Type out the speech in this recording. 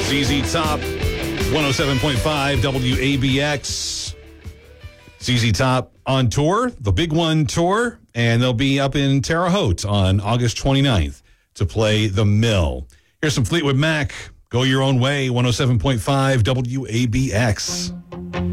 ZZ Top, 107.5 WABX. ZZ Top on tour, the Big One tour, and they'll be up in Terre Haute on August 29th to play The Mill. Here's some Fleetwood Mac. Go Your Own Way, 107.5 WABX.